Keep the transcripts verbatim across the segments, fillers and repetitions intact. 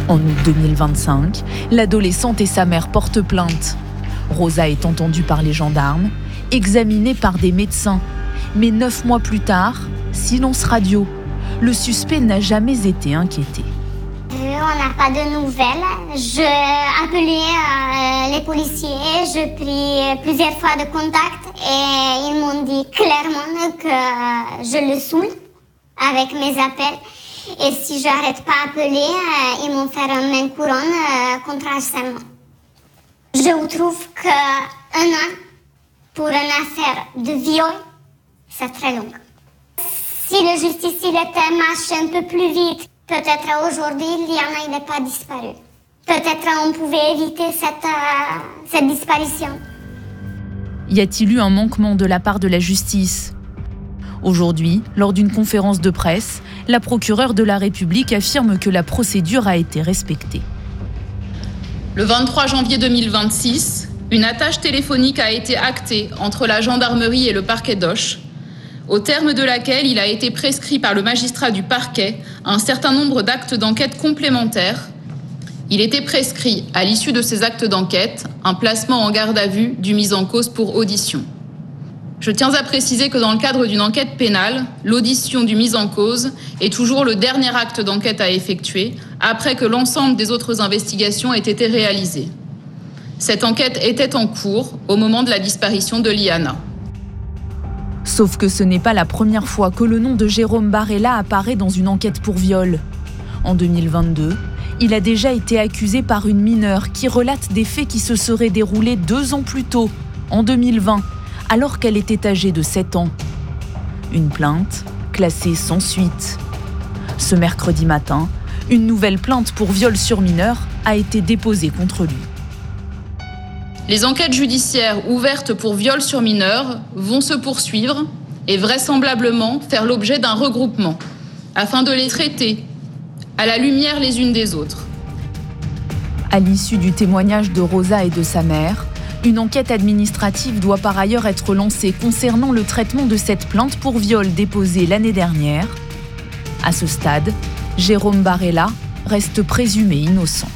En août deux mille vingt-cinq, l'adolescente et sa mère portent plainte. Rosa est entendue par les gendarmes, examinée par des médecins. Mais neuf mois plus tard, silence radio. Le suspect n'a jamais été inquiété. On n'a pas de nouvelles. Je appelais euh, les policiers, je pris plusieurs fois de contact et ils m'ont dit clairement que je le saoule avec mes appels. Et si je n'arrête pas d'appeler, euh, ils m'ont fait une main couronne euh, contre harcèlement. Je trouve qu'un an pour une affaire de viol, c'est très long. Si la justice il était marché un peu plus vite, peut-être aujourd'hui, Liana n'est pas disparue. Peut-être on pouvait éviter cette, euh, cette disparition. Y a-t-il eu un manquement de la part de la justice ? Aujourd'hui, lors d'une conférence de presse, la procureure de la République affirme que la procédure a été respectée. Le vingt-trois janvier deux mille vingt-six, une attache téléphonique a été actée entre la gendarmerie et le parquet d'Auch, au terme de laquelle il a été prescrit par le magistrat du parquet un certain nombre d'actes d'enquête complémentaires. Il était prescrit, à l'issue de ces actes d'enquête, un placement en garde à vue du mis en cause pour audition. Je tiens à préciser que dans le cadre d'une enquête pénale, l'audition du mis en cause est toujours le dernier acte d'enquête à effectuer, après que l'ensemble des autres investigations aient été réalisées. Cette enquête était en cours au moment de la disparition de Liana. Sauf que ce n'est pas la première fois que le nom de Jérôme Barella apparaît dans une enquête pour viol. En deux mille vingt-deux, il a déjà été accusé par une mineure qui relate des faits qui se seraient déroulés deux ans plus tôt, en deux mille vingt, alors qu'elle était âgée de sept ans. Une plainte classée sans suite. Ce mercredi matin, une nouvelle plainte pour viol sur mineur a été déposée contre lui. Les enquêtes judiciaires ouvertes pour viol sur mineur vont se poursuivre et vraisemblablement faire l'objet d'un regroupement, afin de les traiter à la lumière les unes des autres. À l'issue du témoignage de Rosa et de sa mère, une enquête administrative doit par ailleurs être lancée concernant le traitement de cette plainte pour viol déposée l'année dernière. À ce stade, Jérôme Barella reste présumé innocent.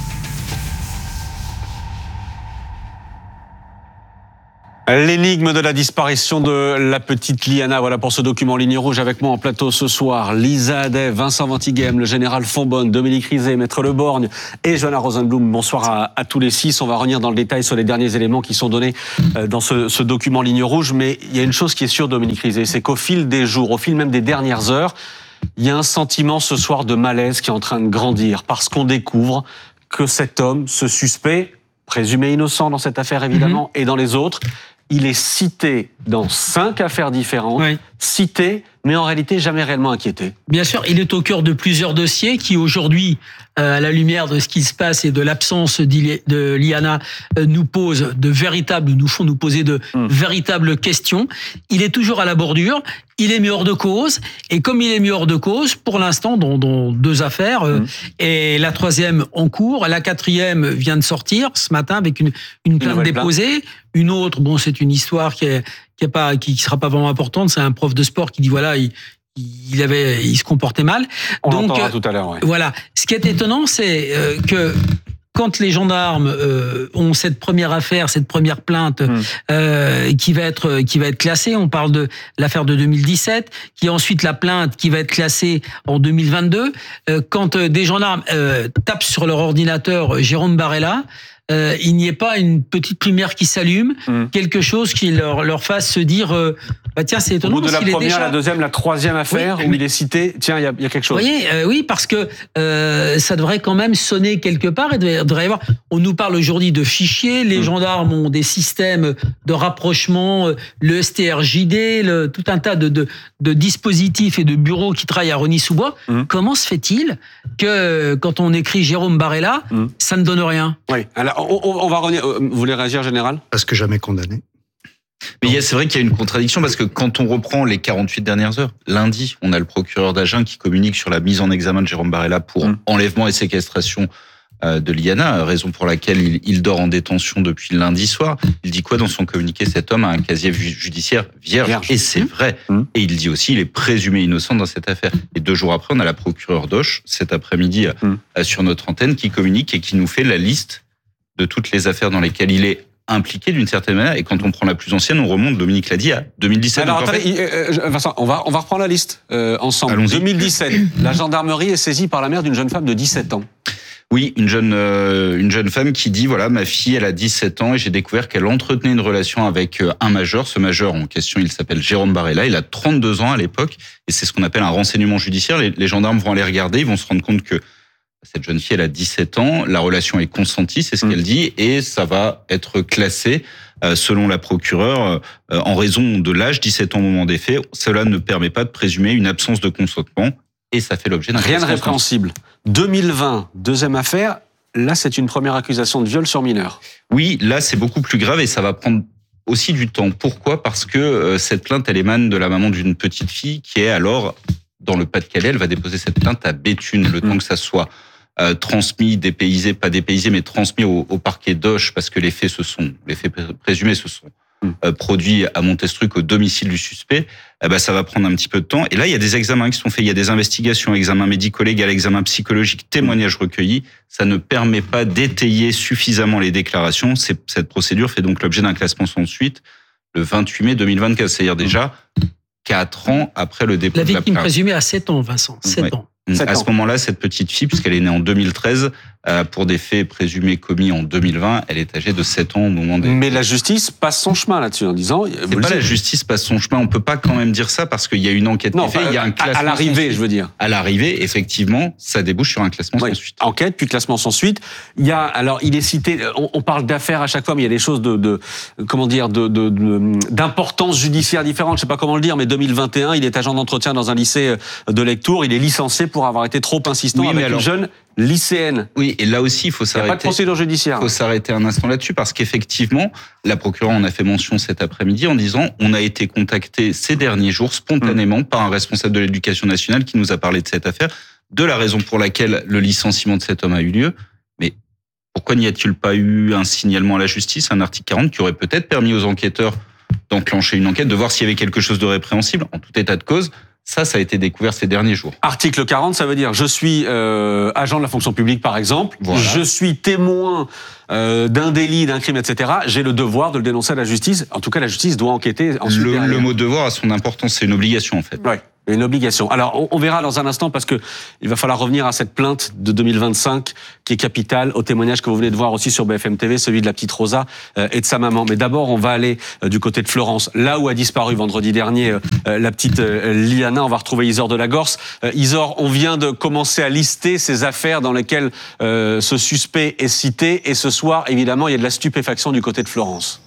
L'énigme de la disparition de la petite Liana. Voilà pour ce document Ligne Rouge. Avec moi en plateau ce soir, Lisa Hadet, Vincent Ventighem, le général Fonbonne, Dominique Rizet, Maître Le Borgne et Johanna Rosenblum. Bonsoir à, à tous les six. On va revenir dans le détail sur les derniers éléments qui sont donnés dans ce, ce document Ligne Rouge. Mais il y a une chose qui est sûre, Dominique Rizet, c'est qu'au fil des jours, au fil même des dernières heures, il y a un sentiment ce soir de malaise qui est en train de grandir parce qu'on découvre que cet homme, ce suspect, présumé innocent dans cette affaire évidemment, mmh. et dans les autres, il est cité dans cinq affaires différentes, oui. cité, mais en réalité jamais réellement inquiété. Bien sûr, il est au cœur de plusieurs dossiers qui aujourd'hui, euh, à la lumière de ce qui se passe et de l'absence de Liana, euh, nous posent de véritables, nous font nous poser de hum. véritables questions. Il est toujours à la bordure, il est mis hors de cause, et comme il est mis hors de cause, pour l'instant, dans, dans deux affaires, euh, hum. et la troisième en cours, la quatrième vient de sortir ce matin avec une, une plainte une déposée, plainte. Une autre, bon, c'est une histoire qui est qui est pas qui sera pas vraiment importante, c'est un prof de sport qui dit voilà, il il avait il se comportait mal. On donc l'entendra tout à l'heure, ouais. Voilà, ce qui est étonnant, c'est euh, que quand les gendarmes euh, ont cette première affaire, cette première plainte mmh. euh, qui va être qui va être classée, on parle de l'affaire de deux mille dix-sept, qui est ensuite la plainte qui va être classée en deux mille vingt-deux, euh, quand euh, des gendarmes euh, tapent sur leur ordinateur Jérôme Barella, Euh, il n'y ait pas une petite lumière qui s'allume, mmh. quelque chose qui leur, leur fasse se dire euh, bah tiens, c'est étonnant. Au bout de la première, déjà... déjà... la deuxième, la troisième affaire oui, où mais... il est cité, tiens, il y a, il y a quelque chose. Vous voyez, euh, oui, parce que euh, ça devrait quand même sonner quelque part. Il devrait, devrait y avoir. On nous parle aujourd'hui de fichiers. Les mmh. gendarmes ont des systèmes de rapprochement, le S T R J D, le, tout un tas de, de, de dispositifs et de bureaux qui travaillent à Rosny-sous-Bois. Mmh. Comment se fait-il que quand on écrit Jérôme Barella, mmh. ça ne donne rien? Oui. Alors, On, on va revenir. Vous voulez réagir, général ? Parce que jamais condamné. Mais il y a, c'est vrai qu'il y a une contradiction parce que quand on reprend les quarante-huit dernières heures, lundi, on a le procureur d'Agen qui communique sur la mise en examen de Jérôme Barella pour mmh. enlèvement et séquestration de Liana, raison pour laquelle il, il dort en détention depuis lundi soir. Il dit quoi dans son communiqué? Cet homme a un casier judiciaire vierge, vierge. Et c'est vrai. Mmh. Et il dit aussi il est présumé innocent dans cette affaire. Et deux jours après, on a la procureure d'Auch, cet après-midi, mmh. sur notre antenne, qui communique et qui nous fait la liste de toutes les affaires dans lesquelles il est impliqué d'une certaine manière. Et quand on prend la plus ancienne, on remonte, Dominique l'a dit, à deux mille dix-sept. Alors, attendez, fait... euh, Vincent, on va, on va reprendre la liste euh, ensemble. Allons-y. deux mille dix-sept, la gendarmerie est saisie par la mère d'une jeune femme de dix-sept ans. Oui, une jeune euh, une jeune femme qui dit voilà, ma fille, elle a dix-sept ans et j'ai découvert qu'elle entretenait une relation avec un major. Ce major en question, il s'appelle Jérôme Barella. Il a trente-deux ans à l'époque et c'est ce qu'on appelle un renseignement judiciaire. Les, les gendarmes vont aller regarder, ils vont se rendre compte que cette jeune fille, elle a dix-sept ans, la relation est consentie, c'est ce mmh. qu'elle dit, et ça va être classé euh, selon la procureure euh, en raison de l'âge, dix-sept ans au moment des faits. Cela ne permet pas de présumer une absence de consentement. Et ça fait l'objet d'un rien de répréhensible. deux mille vingt, deuxième affaire. Là, c'est une première accusation de viol sur mineur. Oui, là, c'est beaucoup plus grave et ça va prendre aussi du temps. Pourquoi ? Parce que euh, cette plainte, elle émane de la maman d'une petite fille qui est alors dans le Pas-de-Calais. Elle va déposer cette plainte à Béthune, le mmh. temps que ça soit euh, transmis, dépaysé, pas dépaysé, mais transmis au, au parquet d'Auch, parce que les faits se sont, les faits présumés se sont Euh, produit à Montestruc au domicile du suspect, eh ben ça va prendre un petit peu de temps. Et là, il y a des examens qui sont faits, il y a des investigations, examens médico-légaux, examens psychologiques, témoignages recueillis. Ça ne permet pas d'étayer suffisamment les déclarations. C'est, cette procédure fait donc l'objet d'un classement sans suite le vingt-huit mai deux mille vingt-quatre, c'est-à-dire déjà quatre ans après le dépôt de la plainte. La victime présumée a sept ans, Vincent, sept ouais. ans. À ce moment-là, cette petite fille, puisqu'elle est née en deux mille treize, euh, pour des faits présumés commis en deux mille vingt, elle est âgée de sept ans au moment des... Mais la justice passe son chemin là-dessus en disant... C'est pas la justice passe son chemin, on peut pas quand même dire ça parce qu'il y a une enquête non, qui est faite, il y a un classement à l'arrivée, je veux dire. À l'arrivée, effectivement, ça débouche sur un classement oui. sans suite. Enquête, puis classement sans suite. Il y a, alors, il est cité, on, on parle d'affaires à chaque fois, mais il y a des choses de, de comment dire, de, de, de, d'importance judiciaire différente, je sais pas comment le dire, mais deux mille vingt et un, il est agent d'entretien dans un lycée de Lectoure, il est licencié pour avoir été trop insistant oui, avec alors, une jeune lycéenne. Oui, et là aussi, il faut s'arrêter. Il n'y a pas de procédure judiciaire. Il faut s'arrêter un instant là-dessus parce qu'effectivement, la procureure en a fait mention cet après-midi en disant on a été contacté ces derniers jours spontanément mmh. par un responsable de l'éducation nationale qui nous a parlé de cette affaire, de la raison pour laquelle le licenciement de cet homme a eu lieu. Mais pourquoi n'y a-t-il pas eu un signalement à la justice, un article quarante qui aurait peut-être permis aux enquêteurs d'enclencher une enquête, de voir s'il y avait quelque chose de répréhensible en tout état de cause? Ça, ça a été découvert ces derniers jours. Article quarante, ça veut dire je suis euh, agent de la fonction publique, par exemple. Voilà. Je suis témoin euh, d'un délit, d'un crime, et cetera. J'ai le devoir de le dénoncer à la justice. En tout cas, la justice doit enquêter ensuite. Le, le mot devoir a son importance, c'est une obligation en fait. Oui. Une obligation. Alors, on, on verra dans un instant parce que il va falloir revenir à cette plainte de deux mille vingt-cinq qui est capitale, au témoignage que vous venez de voir aussi sur B F M T V, celui de la petite Rosa euh, et de sa maman. Mais d'abord, on va aller euh, du côté de Florence, là où a disparu vendredi dernier euh, la petite euh, Liana. On va retrouver Isor de la Gorce. Euh, Isor, on vient de commencer à lister ces affaires dans lesquelles euh, ce suspect est cité. Et ce soir, évidemment, il y a de la stupéfaction du côté de Florence.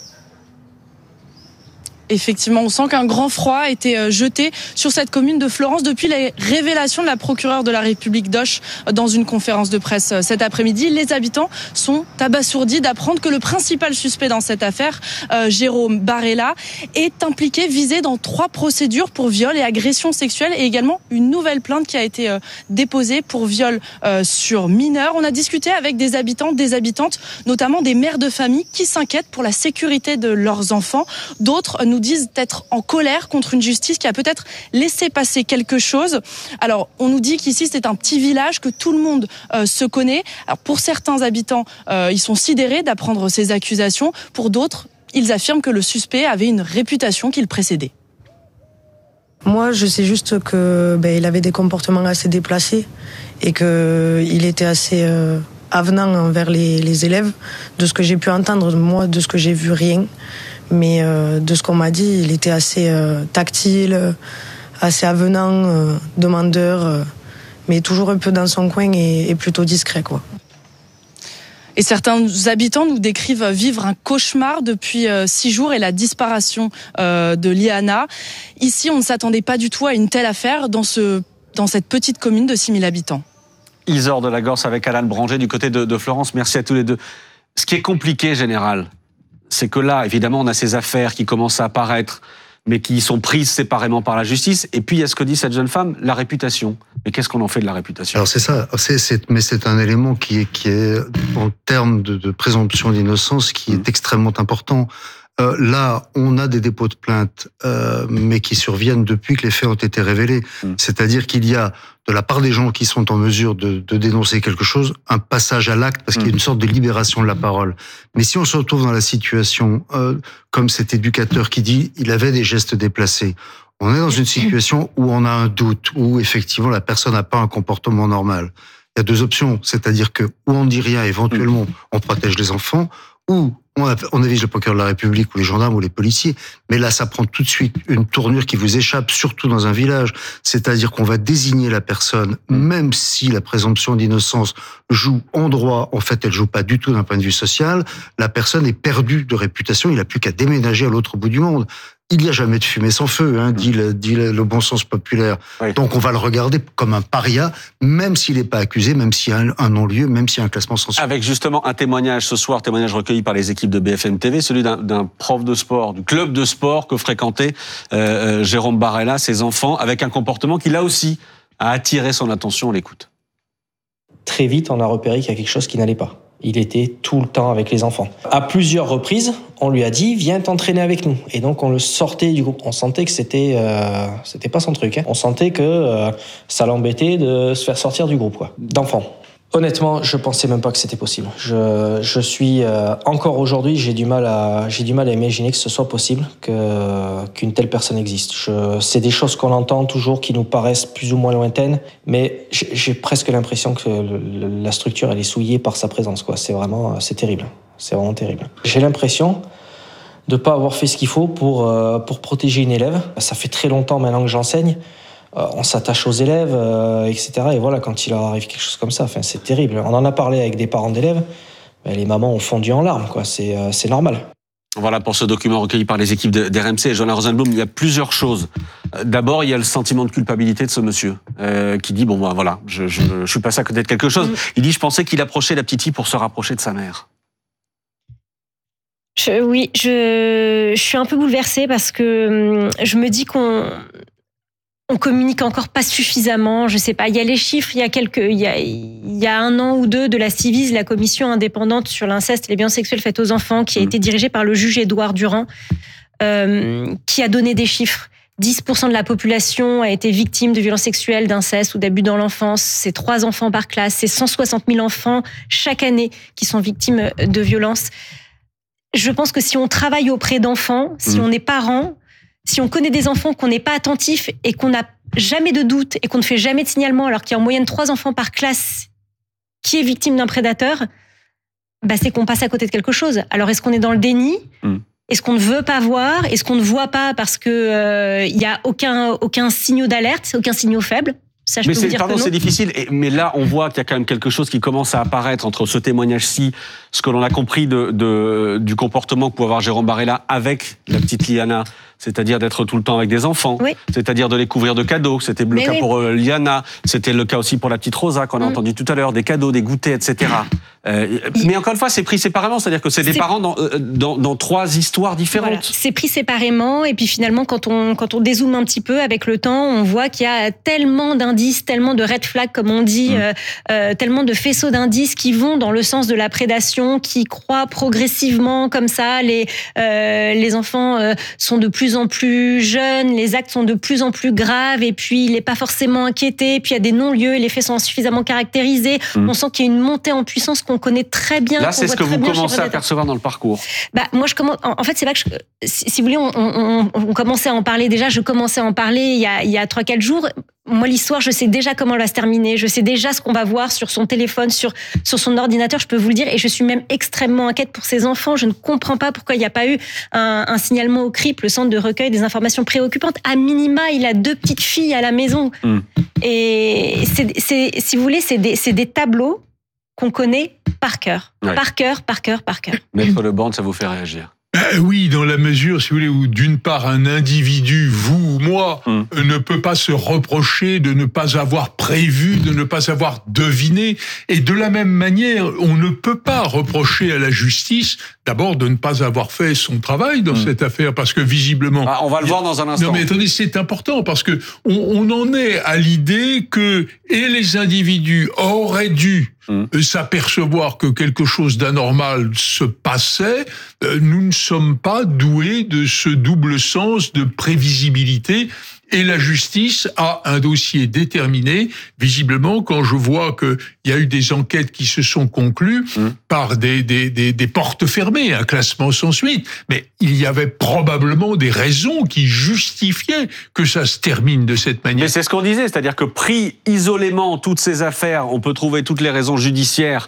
Effectivement, on sent qu'un grand froid a été jeté sur cette commune de Florence depuis les révélations de la procureure de la République d'Auch dans une conférence de presse cet après-midi. Les habitants sont abasourdis d'apprendre que le principal suspect dans cette affaire, euh, Jérôme Barella, est impliqué, visé dans trois procédures pour viol et agression sexuelle et également une nouvelle plainte qui a été euh, déposée pour viol euh, sur mineur. On a discuté avec des habitants, des habitantes, notamment des mères de famille qui s'inquiètent pour la sécurité de leurs enfants. D'autres nous disent être en colère contre une justice qui a peut-être laissé passer quelque chose. Alors, on nous dit qu'ici, c'est un petit village, que tout le monde euh, se connaît. Alors, pour certains habitants, euh, ils sont sidérés d'apprendre ces accusations. Pour d'autres, ils affirment que le suspect avait une réputation qui le précédait. Moi, je sais juste que ben, il avait des comportements assez déplacés et que il était assez euh, avenant envers les, les élèves. De ce que j'ai pu entendre, moi, de ce que j'ai vu, rien. Mais euh, de ce qu'on m'a dit, il était assez euh, tactile, assez avenant, euh, demandeur, euh, mais toujours un peu dans son coin et, et plutôt discret, quoi. Et certains habitants nous décrivent vivre un cauchemar depuis euh, six jours et la disparition euh, de Liana. Ici, on ne s'attendait pas du tout à une telle affaire dans, ce, dans cette petite commune de six mille habitants. Isor de la Gorce avec Alan Branger du côté de, de Florence. Merci à tous les deux. Ce qui est compliqué, Général, c'est que là, évidemment, on a ces affaires qui commencent à apparaître mais qui sont prises séparément par la justice. Et puis, il y a ce que dit cette jeune femme, la réputation. Mais qu'est-ce qu'on en fait de la réputation ? Alors c'est ça, c'est, c'est, mais c'est un élément qui est, qui est en termes de, de présomption d'innocence, qui est mmh. extrêmement important. Euh, là, on a des dépôts de plainte, euh, mais qui surviennent depuis que les faits ont été révélés. Mmh. C'est-à-dire qu'il y a, de la part des gens qui sont en mesure de, de dénoncer quelque chose, un passage à l'acte, parce mmh. qu'il y a une sorte de libération de la parole. Mais si on se retrouve dans la situation, euh, comme cet éducateur qui dit, il avait des gestes déplacés, on est dans une situation où on a un doute, où effectivement la personne n'a pas un comportement normal. Il y a deux options, c'est-à-dire que ou on ne dit rien, éventuellement on protège les enfants, ou on, a, on avise le procureur de la République ou les gendarmes ou les policiers. Mais là, ça prend tout de suite une tournure qui vous échappe, surtout dans un village. C'est-à-dire qu'on va désigner la personne, même si la présomption d'innocence joue en droit, en fait, elle joue pas du tout d'un point de vue social. La personne est perdue de réputation, il n'a plus qu'à déménager à l'autre bout du monde. Il n'y a jamais de fumée sans feu, hein, dit, le, dit le, le bon sens populaire. Oui. Donc on va le regarder comme un paria, même s'il n'est pas accusé, même s'il y a un, un non-lieu, même s'il y a un classement sans suite. Avec justement un témoignage ce soir, témoignage recueilli par les équipes de B F M T V, celui d'un, d'un prof de sport, du club de sport que fréquentait euh, Jérôme Barella, ses enfants, avec un comportement qui là aussi a attiré son attention. On l'écoute. Très vite, on a repéré qu'il y a quelque chose qui n'allait pas. Il était tout le temps avec les enfants. À plusieurs reprises, on lui a dit « Viens t'entraîner avec nous ». Et donc, on le sortait du groupe. On sentait que c'était, euh, c'était pas son truc. Hein. On sentait que euh, ça l'embêtait de se faire sortir du groupe, quoi, d'enfants. Honnêtement, je pensais même pas que c'était possible. Je, je suis euh, encore aujourd'hui, j'ai du mal à, j'ai du mal à imaginer que ce soit possible, que qu'une telle personne existe. Je, c'est des choses qu'on entend toujours, qui nous paraissent plus ou moins lointaines, mais j'ai, j'ai presque l'impression que le, le, la structure elle est souillée par sa présence, quoi. C'est vraiment, c'est terrible. C'est vraiment terrible. J'ai l'impression de pas avoir fait ce qu'il faut pour euh, pour protéger une élève. Ça fait très longtemps maintenant que j'enseigne. Euh, on s'attache aux élèves, euh, et cetera. Et voilà, quand il leur arrive quelque chose comme ça, enfin, c'est terrible. On en a parlé avec des parents d'élèves, mais les mamans ont fondu en larmes, quoi. C'est, euh, c'est normal. Voilà pour ce document recueilli par les équipes d'R M C. Joanna Rosenblum, il y a plusieurs choses. D'abord, il y a le sentiment de culpabilité de ce monsieur euh, qui dit, bon, ben, voilà, je, je, je suis passé à côté de quelque chose. Mmh. Il dit, je pensais qu'il approchait la petite fille pour se rapprocher de sa mère. Je, oui, je, je suis un peu bouleversée parce que je me dis qu'on... on communique encore pas suffisamment. Je sais pas. Il y a les chiffres. Il y a quelques, il y a, il y a un an ou deux de la Civis, la commission indépendante sur l'inceste et les violences sexuelles faites aux enfants, qui a été dirigée par le juge Édouard Durand, euh, qui a donné des chiffres. dix pour cent de la population a été victime de violences sexuelles, d'inceste ou d'abus dans l'enfance. C'est trois enfants par classe. C'est cent soixante mille enfants chaque année qui sont victimes de violences. Je pense que si on travaille auprès d'enfants, si mmh. on est parent, si on connaît des enfants, qu'on n'est pas attentif et qu'on n'a jamais de doute et qu'on ne fait jamais de signalement, alors qu'il y a en moyenne trois enfants par classe qui est victime d'un prédateur, bah c'est qu'on passe à côté de quelque chose. Alors est-ce qu'on est dans le déni ? mmh. Est-ce qu'on ne veut pas voir ? Est-ce qu'on ne voit pas parce que euh, y a aucun aucun signal d'alerte, aucun signal faible ? Ça, je mais peux c'est, vous dire pardon, que non. c'est difficile. Et, mais là, on voit qu'il y a quand même quelque chose qui commence à apparaître entre ce témoignage-ci, ce que l'on a compris de, de, du comportement que pouvait avoir Jérôme Barella avec la petite Liana, c'est-à-dire d'être tout le temps avec des enfants, oui. c'est-à-dire de les couvrir de cadeaux. C'était le mais cas oui. pour euh, Liana, c'était le cas aussi pour la petite Rosa qu'on a mmh. entendu tout à l'heure, des cadeaux, des goûters, et cetera. Euh, Il... Mais encore une fois, c'est pris séparément, c'est-à-dire que c'est des c'est... parents dans, euh, dans, dans trois histoires différentes. Voilà. C'est pris séparément, et puis finalement, quand on, quand on dézoome un petit peu avec le temps, on voit qu'il y a tellement d'indices, tellement de red flags, comme on dit, mmh. euh, euh, tellement de faisceaux d'indices qui vont dans le sens de la prédation, qui croient progressivement comme ça. Les, euh, les enfants euh, sont de plus en plus jeunes, les actes sont de plus en plus graves, et puis il n'est pas forcément inquiété, puis il y a des non-lieux, les faits sont insuffisamment caractérisés. Mmh. On sent qu'il y a une montée en puissance qu'on connaît très bien. Là, c'est ce que vous commencez à percevoir dans le parcours. Bah, moi, je commence. En fait, c'est pas que je, si, si vous voulez, on, on, on commençait à en parler déjà. Je commençais à en parler il y a, il y a trois, quatre jours. Moi, l'histoire, je sais déjà comment elle va se terminer. Je sais déjà ce qu'on va voir sur son téléphone, sur, sur son ordinateur, je peux vous le dire. Et je suis même extrêmement inquiète pour ses enfants. Je ne comprends pas pourquoi il n'y a pas eu un, un signalement au C R I P, le centre de recueil des informations préoccupantes. À minima, il a deux petites filles à la maison. Mm. Et c'est, c'est, si vous voulez, c'est des, c'est des tableaux qu'on connaît par cœur. Ouais. Par cœur, par cœur, par cœur. Maître Le Borgne, ça vous fait réagir ? Euh, oui, dans la mesure, si vous voulez, où d'une part un individu, vous ou moi, mmh. ne peut pas se reprocher de ne pas avoir prévu, de ne pas avoir deviné. Et de la même manière, on ne peut pas reprocher à la justice, d'abord, de ne pas avoir fait son travail dans mmh. cette affaire, parce que visiblement... Ah, on va le voir dans un instant. Non mais attendez, c'est important, parce que on, on en est à l'idée que et les individus auraient dû Mmh. s'apercevoir que quelque chose d'anormal se passait. Nous ne sommes pas doués de ce double sens de prévisibilité. Et la justice a un dossier déterminé. Visiblement, quand je vois qu'il y a eu des enquêtes qui se sont conclues mmh. par des, des, des, des portes fermées, un classement sans suite, mais il y avait probablement des raisons qui justifiaient que ça se termine de cette manière. Mais c'est ce qu'on disait, c'est-à-dire que pris isolément toutes ces affaires, on peut trouver toutes les raisons judiciaires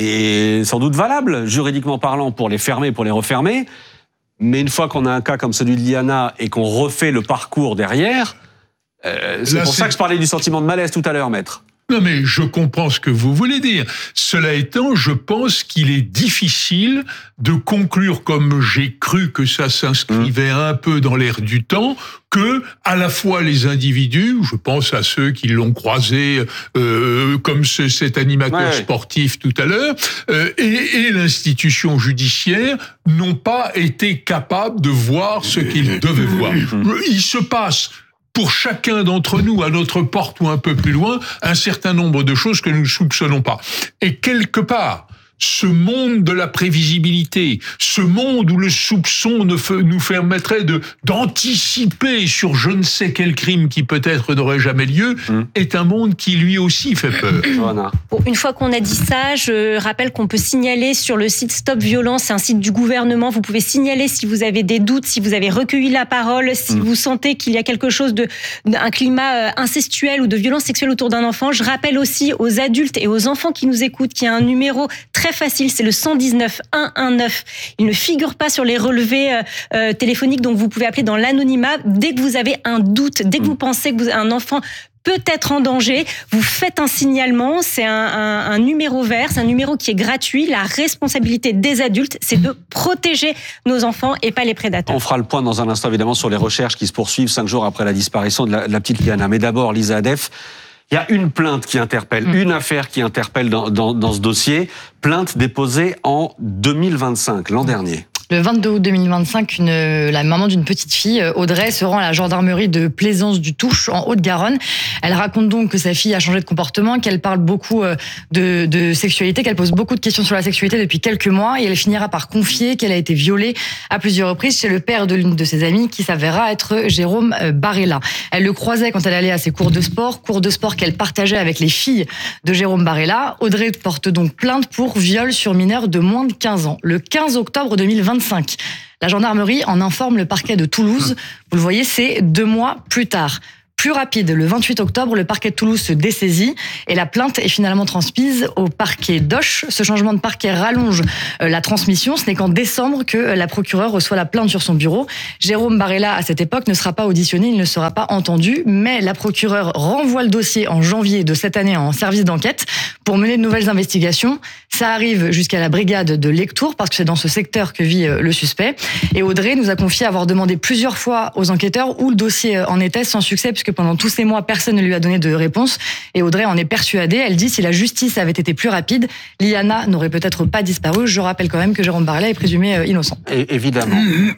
et sans doute valables, juridiquement parlant, pour les fermer, pour les refermer. Mais une fois qu'on a un cas comme celui de Liana et qu'on refait le parcours derrière, euh, c'est Là, pour c'est... ça que je parlais du sentiment de malaise tout à l'heure, maître. Non mais je comprends ce que vous voulez dire. Cela étant, je pense qu'il est difficile de conclure, comme j'ai cru que ça s'inscrivait mmh. un peu dans l'air du temps, que à la fois les individus, je pense à ceux qui l'ont croisé euh, comme ce, cet animateur ouais. sportif tout à l'heure, euh, et, et l'institution judiciaire n'ont pas été capables de voir ce qu'ils devaient voir. Il se passe pour chacun d'entre nous, à notre porte ou un peu plus loin, un certain nombre de choses que nous ne soupçonnons pas. Et quelque part, ce monde de la prévisibilité, ce monde où le soupçon nous permettrait de, d'anticiper sur je ne sais quel crime qui peut-être n'aurait jamais lieu, mmh. est un monde qui lui aussi fait peur. Bon, une fois qu'on a dit ça, je rappelle qu'on peut signaler sur le site Stop Violence, c'est un site du gouvernement, vous pouvez signaler si vous avez des doutes, si vous avez recueilli la parole, si mmh. vous sentez qu'il y a quelque chose de, un climat incestuel ou de violence sexuelle autour d'un enfant. Je rappelle aussi aux adultes et aux enfants qui nous écoutent qu'il y a un numéro très facile, c'est le cent dix-neuf un un neuf. Il ne figure pas sur les relevés euh, téléphoniques, donc vous pouvez appeler dans l'anonymat dès que vous avez un doute, dès que vous pensez que vous, un enfant peut être en danger, vous faites un signalement, c'est un, un, un numéro vert, c'est un numéro qui est gratuit. La responsabilité des adultes, c'est de protéger nos enfants et pas les prédateurs. On fera le point dans un instant évidemment sur les recherches qui se poursuivent cinq jours après la disparition de la, de la petite Liana. Mais d'abord, Lisa Adef, il y a une plainte qui interpelle, mmh. une affaire qui interpelle dans, dans, dans ce dossier, plainte déposée en deux mille vingt-cinq, l'an dernier. Le vingt-deux août deux mille vingt-cinq, une, la maman d'une petite fille, Audrey, se rend à la gendarmerie de Plaisance-du-Touche, en Haute-Garonne. Elle raconte donc que sa fille a changé de comportement, qu'elle parle beaucoup de, de sexualité, qu'elle pose beaucoup de questions sur la sexualité depuis quelques mois, et elle finira par confier qu'elle a été violée à plusieurs reprises chez le père de l'une de ses amies, qui s'avéra être Jérôme Barella. Elle le croisait quand elle allait à ses cours de sport, cours de sport qu'elle partageait avec les filles de Jérôme Barella. Audrey porte donc plainte pour viol sur mineur de moins de quinze ans. Le quinze octobre deux mille vingt-cinq, la gendarmerie en informe le parquet de Toulouse. Vous le voyez, c'est deux mois plus tard. Plus rapide, le vingt-huit octobre, le parquet de Toulouse se dessaisit et la plainte est finalement transmise au parquet d'Auch. Ce changement de parquet rallonge la transmission. Ce n'est qu'en décembre que la procureure reçoit la plainte sur son bureau. Jérôme Barella, à cette époque, ne sera pas auditionné, il ne sera pas entendu, mais la procureure renvoie le dossier en janvier de cette année en service d'enquête pour mener de nouvelles investigations. Ça arrive jusqu'à la brigade de Lectoure, parce que c'est dans ce secteur que vit le suspect. Et Audrey nous a confié avoir demandé plusieurs fois aux enquêteurs où le dossier en était, sans succès, puisque pendant tous ces mois, personne ne lui a donné de réponse. Et Audrey en est persuadée. Elle dit, si la justice avait été plus rapide, Liana n'aurait peut-être pas disparu. Je rappelle quand même que Jérôme Barella est présumé innocent. Et évidemment.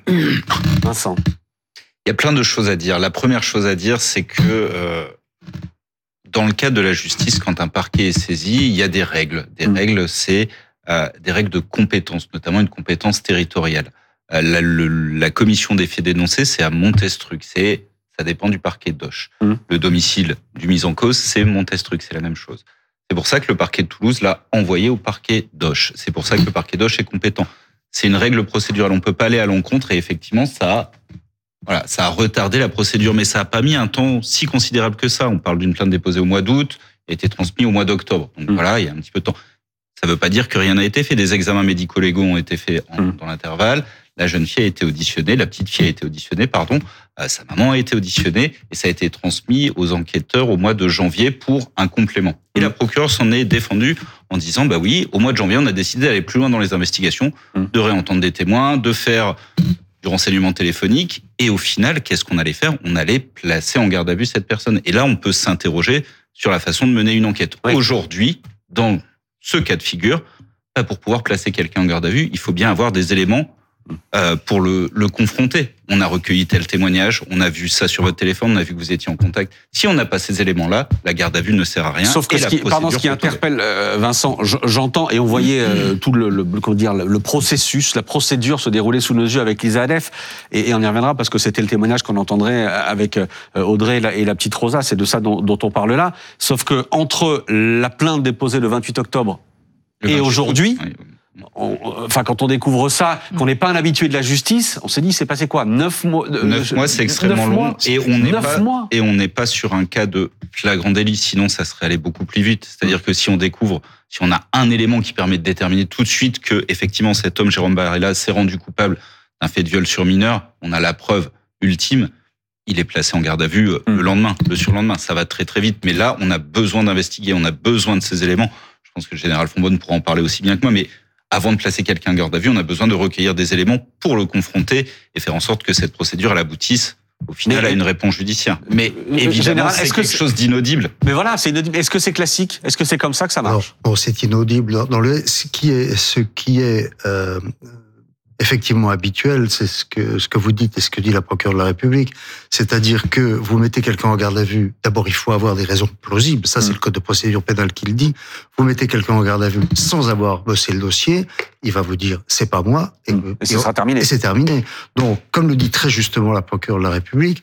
Vincent. Il y a plein de choses à dire. La première chose à dire, c'est que euh, dans le cadre de la justice, quand un parquet est saisi, il y a des règles. Des mmh. règles, c'est euh, des règles de compétence, notamment une compétence territoriale. Euh, la, le, la commission des faits dénoncés, c'est à Montestruc. C'est Ça dépend du parquet d'Auch. Mmh. Le domicile du mis en cause, c'est Montestruc, c'est la même chose. C'est pour ça que le parquet de Toulouse l'a envoyé au parquet d'Auch. C'est pour ça que le parquet d'Auch est compétent. C'est une règle procédurale. On peut pas aller à l'encontre et effectivement, ça a, voilà, ça a retardé la procédure, mais ça a pas mis un temps si considérable que ça. On parle d'une plainte déposée au mois d'août, et a été transmise au mois d'octobre. Donc mmh. voilà, il y a un petit peu de temps. Ça veut pas dire que rien n'a été fait. Des examens médico-légaux ont été faits en, mmh. dans l'intervalle. La jeune fille a été auditionnée, la petite fille a été auditionnée, pardon, euh, sa maman a été auditionnée et ça a été transmis aux enquêteurs au mois de janvier pour un complément. Et la procureure s'en est défendue en disant, bah oui, au mois de janvier, on a décidé d'aller plus loin dans les investigations, de réentendre des témoins, de faire du renseignement téléphonique. Et au final, qu'est-ce qu'on allait faire? On allait placer en garde à vue cette personne. Et là, on peut s'interroger sur la façon de mener une enquête. Oui. Aujourd'hui, dans ce cas de figure, pour pouvoir placer quelqu'un en garde à vue, il faut bien avoir des éléments euh, pour le, le confronter. On a recueilli tel témoignage, on a vu ça sur votre téléphone, on a vu que vous étiez en contact. Si on n'a pas ces éléments-là, la garde à vue ne sert à rien. Sauf que ce qui, pardon, ce qui interpelle euh, Vincent, j'entends et on voyait euh, tout le, le, comment dire, le processus, la procédure se dérouler sous nos yeux avec Lisa Adef, et, et on y reviendra parce que c'était le témoignage qu'on entendrait avec euh, Audrey et la, et la petite Rosa, c'est de ça dont, dont on parle là. Sauf que entre la plainte déposée le vingt-huit octobre le et aujourd'hui, oui. On, enfin, quand on découvre ça, qu'on n'est pas un habitué de la justice, on s'est dit, c'est passé quoi? Neuf mois? Neuf mois, c'est extrêmement long. Et on n'est pas, et on n'est pas sur un cas de flagrant délit. Sinon, ça serait allé beaucoup plus vite. C'est-à-dire que si on découvre, si on a un élément qui permet de déterminer tout de suite que, effectivement, cet homme, Jérôme Barella, s'est rendu coupable d'un fait de viol sur mineur, on a la preuve ultime. Il est placé en garde à vue le lendemain, le surlendemain. Ça va très, très vite. Mais là, on a besoin d'investiguer. On a besoin de ces éléments. Je pense que le général Fonbonne pourra en parler aussi bien que moi, mais avant de placer quelqu'un en garde à vue, on a besoin de recueillir des éléments pour le confronter et faire en sorte que cette procédure elle aboutisse au final mais, à une réponse judiciaire. Mais évidemment, général, c'est quelque c'est... chose d'inaudible. Mais voilà, c'est inaudible. Est-ce que c'est classique? Est-ce que c'est comme ça que ça marche? Non, bon, c'est inaudible. Dans le, ce qui est, ce qui est euh, effectivement habituel, c'est ce que ce que vous dites et ce que dit la procureure de la République, c'est-à-dire que vous mettez quelqu'un en garde à vue. D'abord, il faut avoir des raisons plausibles. Ça, c'est le code de procédure pénale qui le dit. Vous mettez quelqu'un en garde à vue sans avoir bossé le dossier, il va vous dire c'est pas moi et, et, et ce sera terminé. Et c'est terminé. Donc, comme le dit très justement la procureure de la République,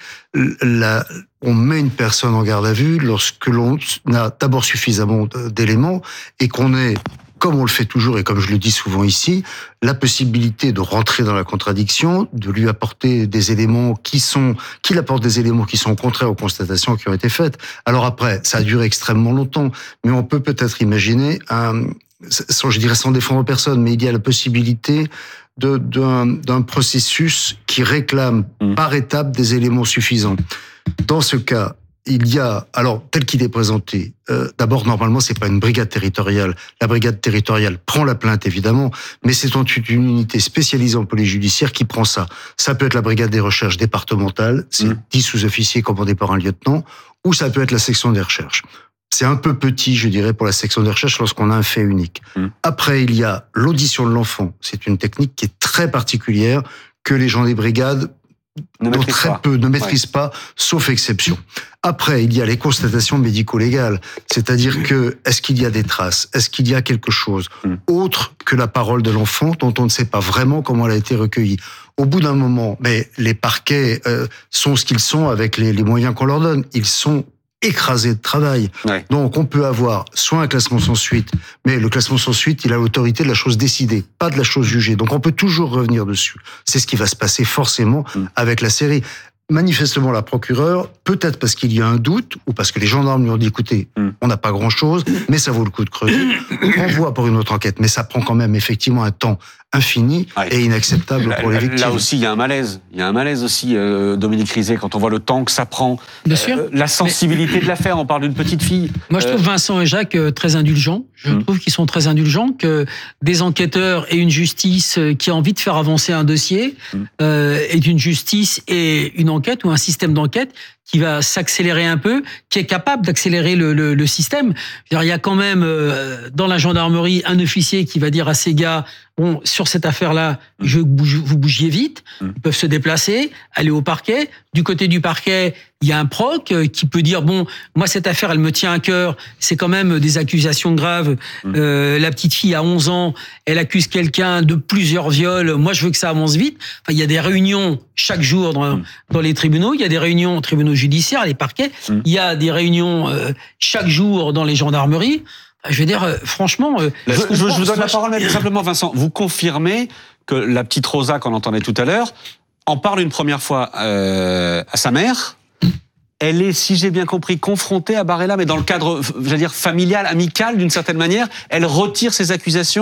la, on met une personne en garde à vue lorsque l'on a d'abord suffisamment d'éléments et qu'on est, comme on le fait toujours et comme je le dis souvent ici, la possibilité de rentrer dans la contradiction, de lui apporter des éléments qui sont, qu'il apporte des éléments qui sont contraires aux constatations qui ont été faites. Alors après, ça a duré extrêmement longtemps, mais on peut peut-être imaginer un, sans, je dirais sans défendre personne, mais il y a la possibilité de, d'un, d'un processus qui réclame mmh. par étape des éléments suffisants. Dans ce cas, il y a, alors tel qu'il est présenté, euh, d'abord normalement c'est pas une brigade territoriale. La brigade territoriale prend la plainte évidemment, mais c'est ensuite une unité spécialisée en police judiciaire qui prend ça. Ça peut être la brigade des recherches départementale, c'est mmh. dix sous-officiers commandés par un lieutenant, ou ça peut être la section des recherches. C'est un peu petit, je dirais, pour la section des recherches lorsqu'on a un fait unique. Mmh. Après, il y a l'audition de l'enfant. C'est une technique qui est très particulière que les gens des brigades dont très pas. peu ne maîtrisent ouais. pas, sauf exception. Après, il y a les constatations médico-légales, c'est-à-dire que est-ce qu'il y a des traces, est-ce qu'il y a quelque chose mm. autre que la parole de l'enfant dont on ne sait pas vraiment comment elle a été recueillie. Au bout d'un moment, mais les parquets euh, sont ce qu'ils sont avec les, les moyens qu'on leur donne. Ils sont écrasé de travail. Ouais. Donc, on peut avoir soit un classement sans suite, mais le classement sans suite, il a l'autorité de la chose décidée, pas de la chose jugée. Donc, on peut toujours revenir dessus. C'est ce qui va se passer forcément mmh. avec la série. Manifestement, la procureure, peut-être parce qu'il y a un doute, ou parce que les gendarmes lui ont dit, écoutez, mmh. on n'a pas grand-chose, mais ça vaut le coup de creuser, renvoie pour une autre enquête. Mais ça prend quand même effectivement un temps infini ouais. et inacceptable là, pour les victimes. Là aussi, il y a un malaise. Il y a un malaise aussi, euh, Dominique Rizet, quand on voit le temps que ça prend. Bien sûr. Euh, la sensibilité mais... de l'affaire, on parle d'une petite fille. Moi, je trouve euh... Vincent et Jacques très indulgents. Je mmh. trouve qu'ils sont très indulgents, que des enquêteurs et une justice qui a envie de faire avancer un dossier mmh. euh, est une justice et une enquête ou un système d'enquête qui va s'accélérer un peu, qui est capable d'accélérer le, le, le système. Il y a quand même euh, dans la gendarmerie un officier qui va dire à ces gars, bon, sur cette affaire-là, je veux que vous bougiez vite. Ils peuvent se déplacer, aller au parquet. Du côté du parquet, il y a un proc qui peut dire, bon, moi, cette affaire, elle me tient à cœur. C'est quand même des accusations graves. Mmh. Euh, la petite fille a onze ans, elle accuse quelqu'un de plusieurs viols. Moi, je veux que ça avance vite. Enfin, il y a des réunions chaque jour dans, mmh. dans les tribunaux. Il y a des réunions aux tribunaux judiciaires, les parquets. Mmh. Il y a des réunions euh, chaque jour dans les gendarmeries. Je veux dire, euh, franchement... Euh, je, je, je vous donne la parole, mais simplement, Vincent. Vous confirmez que la petite Rosa, qu'on entendait tout à l'heure, en parle une première fois euh, à sa mère. Elle est, si j'ai bien compris, confrontée à Barella, mais dans le cadre, j'allais dire, familial, amical, d'une certaine manière. Elle retire ses accusations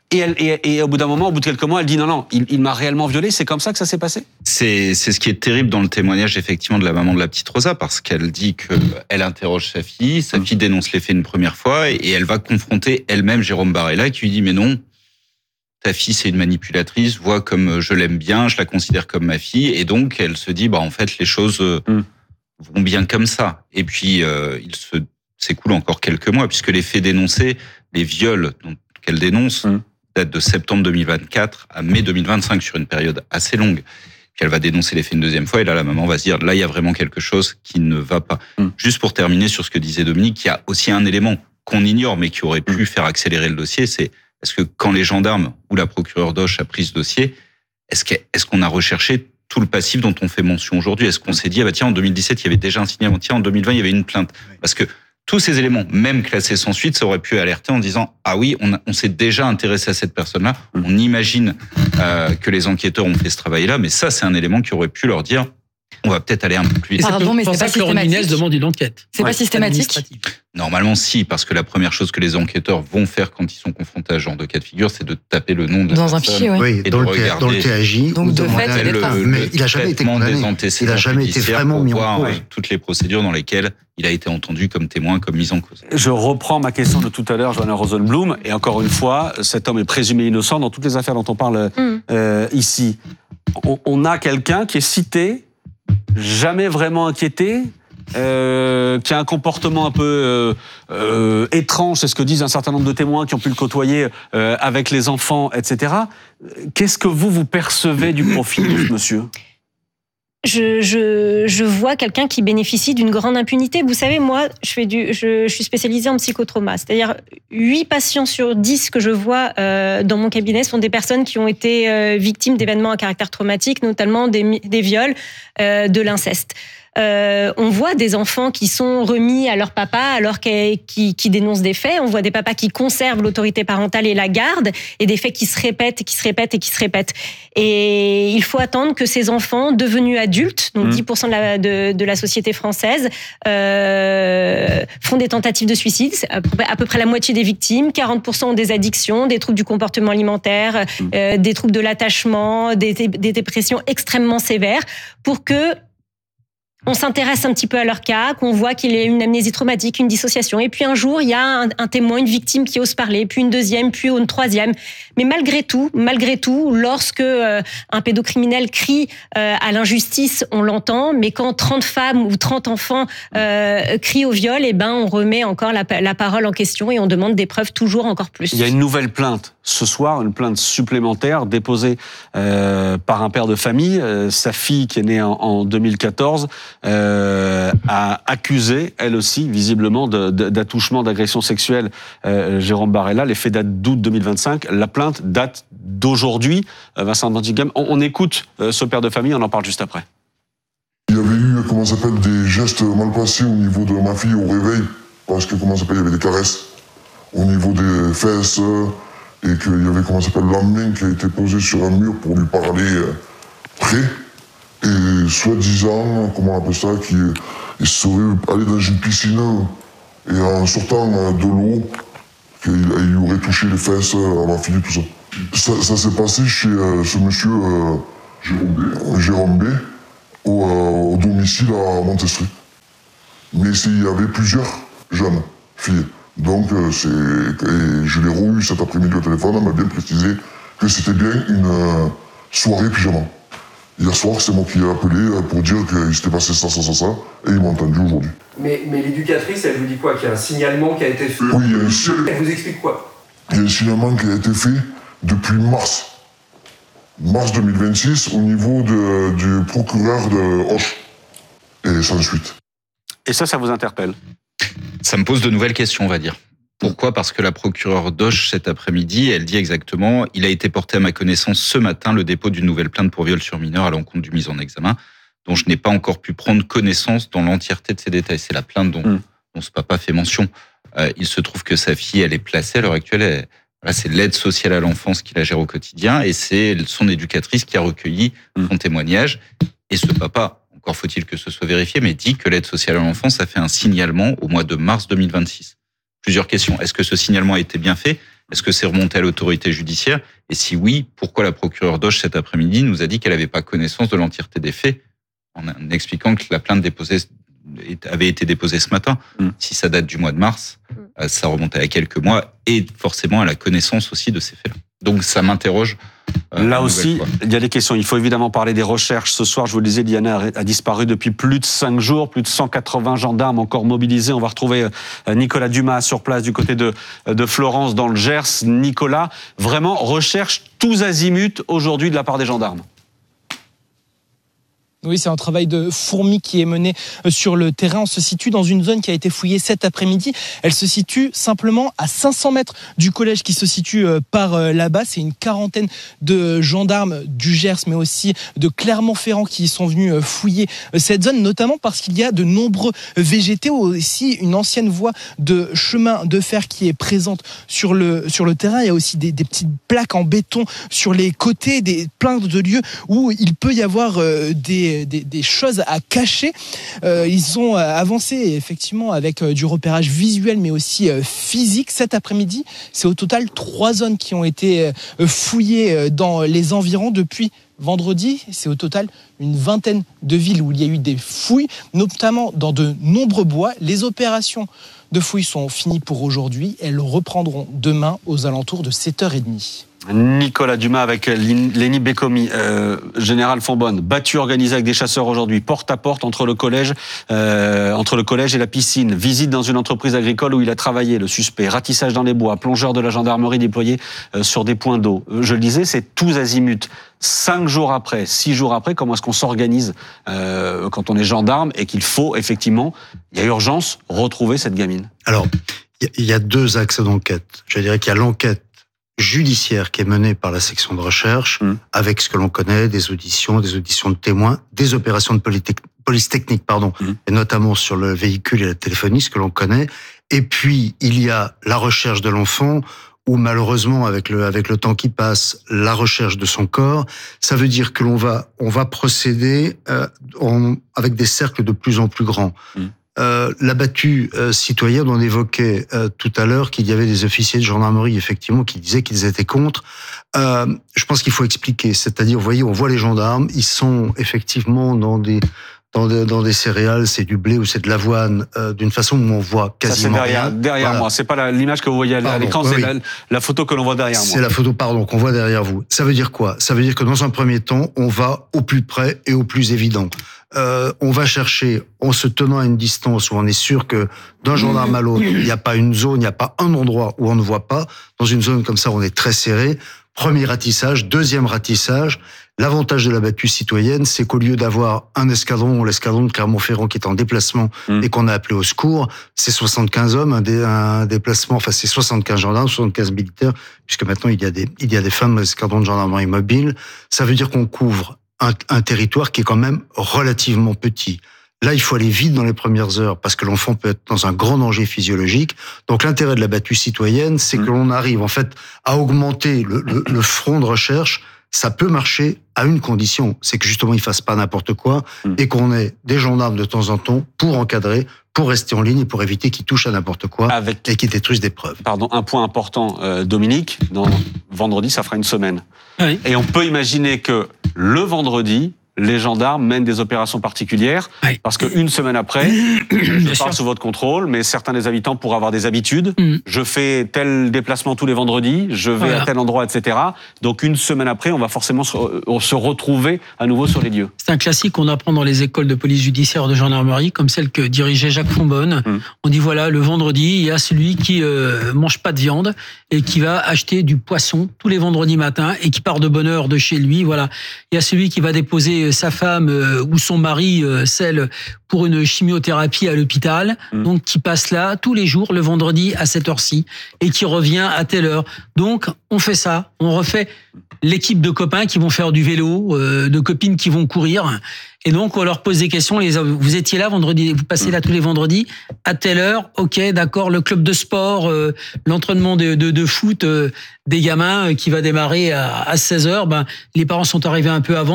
Et, elle, et, et au bout d'un moment, au bout de quelques mois, elle dit non, non, il, il m'a réellement violée. C'est comme ça que ça s'est passé ? C'est, c'est ce qui est terrible dans le témoignage, effectivement, de la maman de la petite Rosa, parce qu'elle dit qu'elle interroge sa fille, sa fille dénonce les faits une première fois, et elle va confronter elle-même Jérôme Barella, qui lui dit, mais non, ta fille, c'est une manipulatrice, vois comme je l'aime bien, je la considère comme ma fille, et donc elle se dit, bah en fait, les choses mm. vont bien comme ça. Et puis, euh, il se s'écoule encore quelques mois, puisque les faits dénoncés, les viols qu'elle dénonce, mm. datent de septembre deux mille vingt-quatre à mai deux mille vingt-cinq, sur une période assez longue. Puis elle va dénoncer les faits une deuxième fois, et là, la maman va se dire, là, il y a vraiment quelque chose qui ne va pas. Mm. Juste pour terminer sur ce que disait Dominique, il y a aussi un élément qu'on ignore, mais qui aurait pu mm. faire accélérer le dossier, c'est est-ce que quand les gendarmes ou la procureure Doche a pris ce dossier, est-ce, que, est-ce qu'on a recherché tout le passif dont on fait mention aujourd'hui ? Est-ce qu'on s'est dit, ah bah tiens, en deux mille dix-sept, il y avait déjà un signalement, tiens, en deux mille vingt, il y avait une plainte. Parce que tous ces éléments, même classés sans suite, ça aurait pu alerter en disant, ah oui, on, a, on s'est déjà intéressé à cette personne-là, on imagine euh, que les enquêteurs ont fait ce travail-là, mais ça, c'est un élément qui aurait pu leur dire, on va peut-être aller un peu plus vite. Pardon, mais c'est pas systématique. Laurent Nunez demande une enquête. C'est ouais, pas systématique. Normalement, si, parce que la première chose que les enquêteurs vont faire quand ils sont confrontés à ce genre de cas de figure, c'est de taper le nom de dans la un fichier, oui. Oui, et dans, de le regarder dans le T A J. Donc de fait, il le, le, mais il a jamais été condamné. Il a jamais été vraiment mis en cause. Toutes les procédures dans lesquelles il a été entendu comme témoin, comme mis en cause. Je reprends ma question de tout à l'heure, Johanna Rosenblum, et encore une fois, cet homme est présumé innocent dans toutes les affaires dont on parle mm. euh, ici. On, on a quelqu'un qui est cité, jamais vraiment inquiété, euh, qui a un comportement un peu euh, euh, étrange, c'est ce que disent un certain nombre de témoins qui ont pu le côtoyer euh, avec les enfants, et cetera. Qu'est-ce que vous, vous percevez du profil de ce monsieur ? Je, je, je vois quelqu'un qui bénéficie d'une grande impunité. Vous savez, moi, je, fais du, je, je suis spécialisée en psychotrauma. C'est-à-dire, huit patients sur dix que je vois euh, dans mon cabinet sont des personnes qui ont été euh, victimes d'événements à caractère traumatique, notamment des, des viols, euh, de l'inceste. Euh, on voit des enfants qui sont remis à leur papa alors qu'ils qui, qui dénoncent des faits. On voit des papas qui conservent l'autorité parentale et la gardent, et des faits qui se répètent, et qui se répètent et qui se répètent. Et il faut attendre que ces enfants devenus adultes, donc mmh. dix pour cent de la, de, de la société française, euh, font des tentatives de suicide. À peu, à peu près la moitié des victimes. quarante pour cent ont des addictions, des troubles du comportement alimentaire, mmh. euh, des troubles de l'attachement, des, des dépressions extrêmement sévères, pour que on s'intéresse un petit peu à leur cas, qu'on voit qu'il y a une amnésie traumatique, une dissociation. Et puis un jour, il y a un, un témoin, une victime qui ose parler, puis une deuxième, puis une troisième. Mais malgré tout, malgré tout, lorsque euh, un pédocriminel crie euh, à l'injustice, on l'entend. Mais quand trente femmes ou trente enfants euh, crient au viol, eh ben, on remet encore la, la parole en question et on demande des preuves toujours encore plus. Il y a une nouvelle plainte ce soir, une plainte supplémentaire déposée euh, par un père de famille. Euh, sa fille, qui est née en, en deux mille quatorze, Euh, a accusé, elle aussi, visiblement, de, de, d'attouchement, d'agression sexuelle, euh, Jérôme Barella. Les faits datent d'août deux mille vingt-cinq. La plainte date d'aujourd'hui. Euh, Vincent Dantigam, on, on écoute euh, ce père de famille, on en parle juste après. Il y avait eu, comment ça s'appelle, des gestes mal passés au niveau de ma fille au réveil, parce que, comment ça s'appelle, il y avait des caresses au niveau des fesses, et qu'il y avait, comment ça s'appelle, la main qui a été posée sur un mur pour lui parler euh, près. Et soi-disant, comment on appelle ça, qu'il il serait allé dans une piscine et en sortant de l'eau, qu'il il aurait touché les fesses à ma fille, tout ça. Ça, ça s'est passé chez euh, ce monsieur euh, Jérôme B, Jérôme B au, euh, au domicile à Montestry. Mais il y avait plusieurs jeunes filles. Donc euh, c'est, et je l'ai re-eu cet après-midi au téléphone, elle m'a bien précisé que c'était bien une euh, soirée pyjama. Hier soir, c'est moi qui ai appelé pour dire qu'il s'était passé ça, ça, ça, ça, et ils m'ont entendu aujourd'hui. Mais, mais l'éducatrice, elle vous dit quoi ? Qu'il y a un signalement qui a été fait ? Oui, il y a un signalement. Elle vous explique quoi ? Il y a un signalement qui a été fait depuis mars. Mars deux mille vingt-six, au niveau de, du procureur de Auch. Et sans suite. Et ça, ça vous interpelle ? Ça me pose de nouvelles questions, on va dire. Pourquoi ? Parce que la procureure d'Auch, cet après-midi, elle dit exactement « Il a été porté à ma connaissance ce matin le dépôt d'une nouvelle plainte pour viol sur mineur à l'encontre du mis en examen, dont je n'ai pas encore pu prendre connaissance dans l'entièreté de ces détails. » C'est la plainte dont, mmh. dont ce papa fait mention. Euh, il se trouve que sa fille, elle est placée à l'heure actuelle, elle, voilà, c'est l'aide sociale à l'enfance qui la gère au quotidien, et c'est son éducatrice qui a recueilli mmh. son témoignage. Et ce papa, encore faut-il que ce soit vérifié, mais dit que l'aide sociale à l'enfance a fait un signalement au mois de mars deux mille vingt-six. Plusieurs questions. Est-ce que ce signalement a été bien fait ? Est-ce que c'est remonté à l'autorité judiciaire? Et si oui, pourquoi la procureure d'Auch cet après-midi nous a dit qu'elle n'avait pas connaissance de l'entièreté des faits, en expliquant que la plainte déposée avait été déposée ce matin. Mmh. Si ça date du mois de mars, mmh. ça remonte à quelques mois, et forcément à la connaissance aussi de ces faits-là. Donc ça m'interroge. Euh, Là aussi, fois. il y a des questions. Il faut évidemment parler des recherches. Ce soir, je vous le disais, Liana a disparu depuis plus de cinq jours, plus de cent quatre-vingts gendarmes encore mobilisés. On va retrouver Nicolas Dumas sur place du côté de, de Florence dans le Gers. Nicolas, vraiment, recherche tous azimuts aujourd'hui de la part des gendarmes. Oui, c'est un travail de fourmi qui est mené sur le terrain. On se situe dans une zone qui a été fouillée cet après-midi. Elle se situe simplement à cinq cents mètres du collège qui se situe par là-bas. C'est une quarantaine de gendarmes du Gers, mais aussi de Clermont-Ferrand qui sont venus fouiller cette zone, notamment parce qu'il y a de nombreux végétaux, aussi une ancienne voie de chemin de fer qui est présente sur le, sur le terrain. Il y a aussi des, des petites plaques en béton sur les côtés, des, plein de lieux où il peut y avoir des Des, des choses à cacher. Euh, ils ont avancé effectivement avec euh, du repérage visuel mais aussi euh, physique. Cet après-midi, c'est au total trois zones qui ont été euh, fouillées dans les environs depuis vendredi. C'est au total une vingtaine de villes où il y a eu des fouilles, notamment dans de nombreux bois. Les opérations de fouilles sont finies pour aujourd'hui. Elles reprendront demain aux alentours de sept heures trente. Nicolas Dumas avec Lénie Bécomi, euh, Général Fonbonne, battue organisée avec des chasseurs aujourd'hui, porte à porte entre le collège, euh, entre le collège et la piscine, visite dans une entreprise agricole où il a travaillé, le suspect, ratissage dans les bois, plongeur de la gendarmerie déployé euh, sur des points d'eau. Je le disais, c'est tous azimuts. Cinq jours après, six jours après, comment est-ce qu'on s'organise euh, quand on est gendarme et qu'il faut effectivement, il y a urgence, retrouver cette gamine? Alors, il y a deux axes d'enquête. Je dirais qu'il y a l'enquête judiciaire qui est menée par la section de recherche, mmh. avec ce que l'on connaît, des auditions, des auditions de témoins, des opérations de police technique, pardon, mmh. et notamment sur le véhicule et la téléphonie, ce que l'on connaît. Et puis, il y a la recherche de l'enfant, où malheureusement, avec le, avec le temps qui passe, la recherche de son corps, ça veut dire que l'on va, on va procéder euh, en, avec des cercles de plus en plus grands. Mmh. Euh, la battue euh, citoyenne, on évoquait euh, tout à l'heure qu'il y avait des officiers de gendarmerie, effectivement, qui disaient qu'ils étaient contre. Euh, je pense qu'il faut expliquer. C'est-à-dire, vous voyez, on voit les gendarmes, ils sont effectivement dans des dans des, dans des céréales, c'est du blé ou c'est de l'avoine, euh, d'une façon où on voit quasiment ça, c'est derrière, rien. Derrière voilà. moi, c'est pas la, l'image que vous voyez à pardon, l'écran, oui, c'est oui. La, la photo que l'on voit derrière moi. C'est la photo, pardon, qu'on voit derrière vous. Ça veut dire quoi? Ça veut dire que dans un premier temps, on va au plus près et au plus évident. Euh, on va chercher, en se tenant à une distance où on est sûr que d'un gendarme à l'autre, il n'y a pas une zone, il n'y a pas un endroit où on ne voit pas. Dans une zone comme ça, on est très serré. Premier ratissage, deuxième ratissage. L'avantage de la battue citoyenne, c'est qu'au lieu d'avoir un escadron, l'escadron de Clermont-Ferrand qui est en déplacement mmh. et qu'on a appelé au secours, c'est soixante-quinze hommes, un, dé, un déplacement, enfin c'est soixante-quinze gendarmes, soixante-quinze militaires, puisque maintenant il y a des, il y a des femmes dans l'escadron de gendarmerie mobile. Ça veut dire qu'on couvre un, un territoire qui est quand même relativement petit. Là, il faut aller vite dans les premières heures parce que l'enfant peut être dans un grand danger physiologique. Donc, l'intérêt de la battue citoyenne, c'est mmh. que l'on arrive, en fait, à augmenter le, le, le front de recherche. Ça peut marcher à une condition, c'est que justement, ils fassent pas n'importe quoi mmh. et qu'on ait des gendarmes de temps en temps pour encadrer, pour rester en ligne et pour éviter qu'ils touchent à n'importe quoi Avec... et qu'ils détruisent des preuves. Pardon, un point important, euh, Dominique, dans vendredi, ça fera une semaine. Oui. Et on peut imaginer que le vendredi, les gendarmes mènent des opérations particulières, oui. parce qu'une semaine après, je parle sous votre contrôle, mais certains des habitants pourraient avoir des habitudes. Mm. Je fais tel déplacement tous les vendredis, je vais voilà. à tel endroit, et cetera. Donc une semaine après, on va forcément se, se retrouver à nouveau sur les lieux. C'est un classique qu'on apprend dans les écoles de police judiciaire de gendarmerie, comme celle que dirigeait Jacques Fonbonne. Mm. On dit voilà, le vendredi, il y a celui qui euh, mange pas de viande et qui va acheter du poisson tous les vendredis matins et qui part de bonne heure de chez lui. Voilà, il y a celui qui va déposer sa femme euh, ou son mari, euh, celle pour une chimiothérapie à l'hôpital, mmh. donc qui passe là tous les jours le vendredi à cette heure-ci et qui revient à telle heure. Donc on fait ça, on refait l'équipe de copains qui vont faire du vélo, euh, de copines qui vont courir. Et donc, on leur pose des questions. Les, vous étiez là vendredi, vous passez là tous les vendredis, à telle heure, ok, d'accord, le club de sport, euh, l'entraînement de, de, de foot euh, des gamins euh, qui va démarrer à, à seize heures, ben, les parents sont arrivés un peu avant.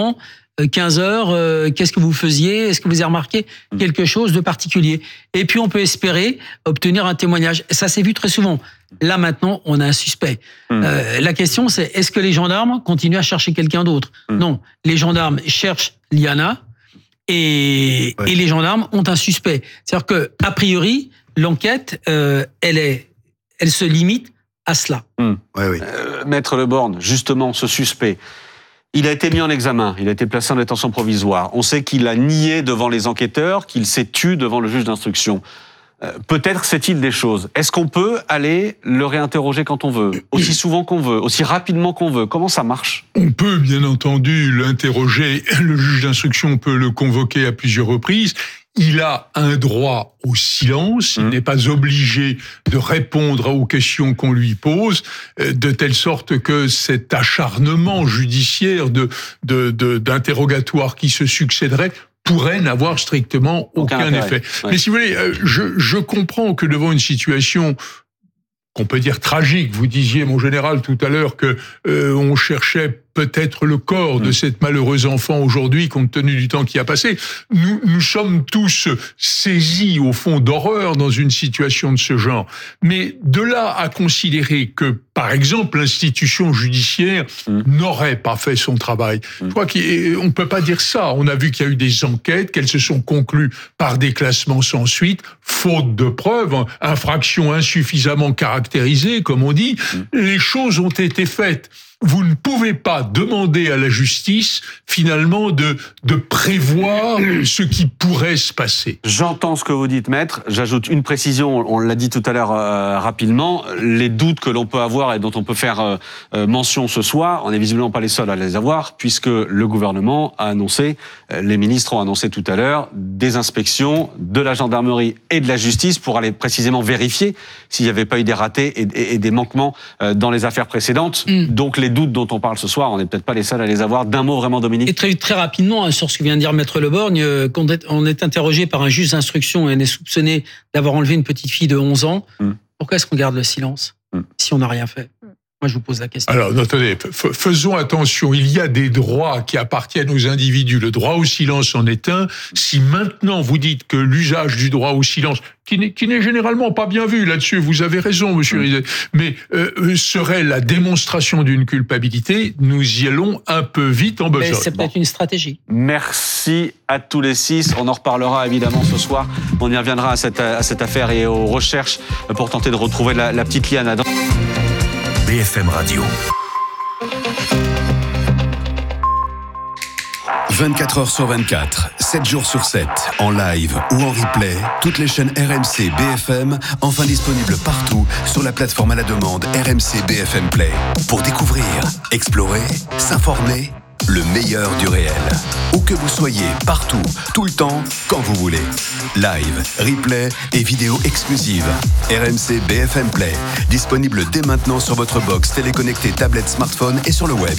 quinze heures, euh, qu'est-ce que vous faisiez? Est-ce que vous avez remarqué quelque chose de particulier? Et puis on peut espérer obtenir un témoignage. Ça s'est vu très souvent. Là maintenant, on a un suspect. Mmh. Euh, la question c'est, est-ce que les gendarmes continuent à chercher quelqu'un d'autre? mmh. Non, les gendarmes cherchent Liana et, ouais. et les gendarmes ont un suspect. C'est-à-dire que a priori, l'enquête, euh, elle est, elle se limite à cela. Mmh. Ouais, oui. euh, Maître Le Borgne, justement, ce suspect, il a été mis en examen, il a été placé en détention provisoire. On sait qu'il a nié devant les enquêteurs, qu'il s'est tu devant le juge d'instruction. Euh, peut-être sait-il des choses. Est-ce qu'on peut aller le réinterroger quand on veut, aussi souvent qu'on veut, aussi rapidement qu'on veut? Comment ça marche? On peut bien entendu l'interroger. Le juge d'instruction peut le convoquer à plusieurs reprises. Il a un droit au silence, il mmh. n'est pas obligé de répondre aux questions qu'on lui pose, de telle sorte que cet acharnement judiciaire de, de, de, d'interrogatoire qui se succéderait pourrait n'avoir strictement aucun, aucun effet. Ouais. Mais si vous voulez, je, je comprends que devant une situation qu'on peut dire tragique, vous disiez, mon général, tout à l'heure, que euh, on cherchait peut-être le corps de cet malheureux enfant aujourd'hui, compte tenu du temps qui a passé. Nous, nous sommes tous saisis, au fond, d'horreur dans une situation de ce genre. Mais de là à considérer que, par exemple, l'institution judiciaire mmh. n'aurait pas fait son travail, mmh. je crois qu'on ne peut pas dire ça. On a vu qu'il y a eu des enquêtes, qu'elles se sont conclues par des classements sans suite, faute de preuves, infraction insuffisamment caractérisée, comme on dit. Mmh. Les choses ont été faites. Vous ne pouvez pas demander à la justice, finalement, de, de prévoir ce qui pourrait se passer. J'entends ce que vous dites, maître. J'ajoute une précision, on l'a dit tout à l'heure euh, rapidement. Les doutes que l'on peut avoir et dont on peut faire euh, mention ce soir, on n'est visiblement pas les seuls à les avoir, puisque le gouvernement a annoncé, euh, les ministres ont annoncé tout à l'heure, des inspections de la gendarmerie et de la justice pour aller précisément vérifier s'il n'y avait pas eu des ratés et, et, et des manquements euh, dans les affaires précédentes. Mm. Donc les doutes dont on parle ce soir, on n'est peut-être pas les seuls à les avoir. D'un mot vraiment, Dominique. Et très, très rapidement, hein, sur ce que vient de dire Maître Le Borgne, euh, qu'on est, on est interrogé par un juge d'instruction et on est soupçonné d'avoir enlevé une petite fille de onze ans. Mm. Pourquoi est-ce qu'on garde le silence mm. si on n'a rien fait? Moi, je vous pose la question. Alors, attendez, f- faisons attention. Il y a des droits qui appartiennent aux individus. Le droit au silence en est un. Si maintenant vous dites que l'usage du droit au silence, qui n'est, qui n'est généralement pas bien vu là-dessus, vous avez raison, monsieur mmh. Rizet, mais euh, serait la démonstration d'une culpabilité, nous y allons un peu vite en besogne. Mais c'est peut-être bon. une stratégie. Merci à tous les six. On en reparlera évidemment ce soir. On y reviendra à cette, à cette affaire et aux recherches pour tenter de retrouver la, la petite Liana. Dans... B F M Radio. vingt-quatre heures sur vingt-quatre, sept jours sur sept, en live ou en replay, toutes les chaînes R M C B F M, enfin disponibles partout sur la plateforme à la demande R M C B F M Play. Pour découvrir, explorer, s'informer, le meilleur du réel. Où que vous soyez, partout, tout le temps, quand vous voulez. Live, replay et vidéos exclusives. R M C B F M Play, disponible dès maintenant sur votre box téléconnectée, tablette, smartphone et sur le web.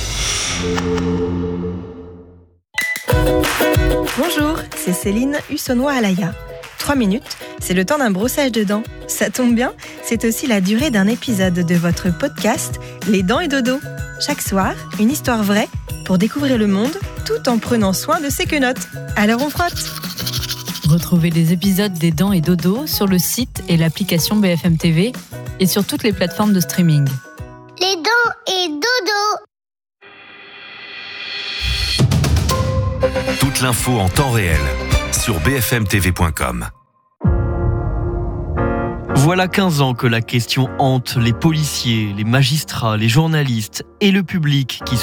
Bonjour, c'est Céline Hussonnois-Alaya. Trois minutes, c'est le temps d'un brossage de dents. Ça tombe bien, c'est aussi la durée d'un épisode de votre podcast Les Dents et Dodo. Chaque soir, une histoire vraie pour découvrir le monde tout en prenant soin de ses quenottes. Alors on frotte. Retrouvez les épisodes des Dents et Dodo sur le site et l'application B F M T V et sur toutes les plateformes de streaming. Les Dents et Dodo. Toute l'info en temps réel sur b f m t v point com. Voilà quinze ans que la question hante les policiers, les magistrats, les journalistes et le public qui